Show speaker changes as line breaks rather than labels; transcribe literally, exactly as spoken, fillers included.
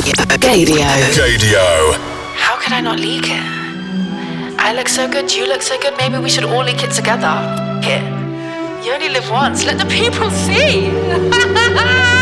Gadio.
Gadio.
How could I not leak it? I look so good, you look so good, maybe we should all leak it together. Here. You only live once, let the people see.